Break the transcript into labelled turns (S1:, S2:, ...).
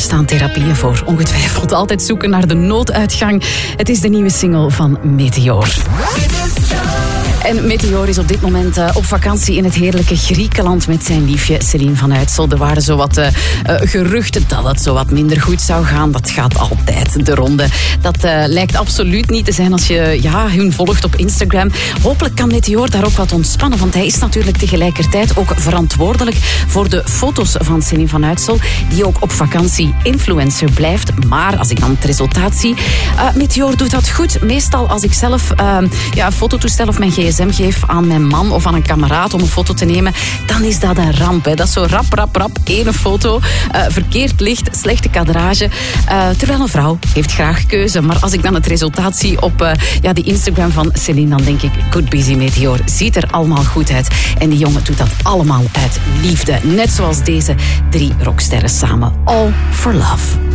S1: bestaan therapieën voor. Ongetwijfeld altijd zoeken naar de nooduitgang. Het is de nieuwe single van Meteor. En Meteor is op dit moment op vakantie in het heerlijke Griekenland met zijn liefje Céline van Uitsel. Er waren zowat geruchten dat het zo wat minder goed zou gaan. Dat gaat altijd de ronde. Dat lijkt absoluut niet te zijn als je hun volgt op Instagram. Hopelijk kan Meteor daar ook wat ontspannen, want hij is natuurlijk tegelijkertijd ook verantwoordelijk voor de foto's van Céline van Uitsel, die ook op vakantie influencer blijft. Maar als ik dan het resultaat zie, Meteor doet dat goed. Meestal als ik zelf een fototoestel of mijn gsm geef aan mijn man of aan een kameraad om een foto te nemen, dan is dat een ramp. Hè. Dat is zo rap, ene foto, verkeerd licht, slechte kadrage. Terwijl een vrouw heeft graag keuze. Maar als ik dan het resultaat zie op die Instagram van Céline, dan denk ik, good busy Meteor. Ziet er allemaal goed uit. En die jongen doet dat allemaal uit liefde. Net zoals deze 3 rocksterren samen. All for love.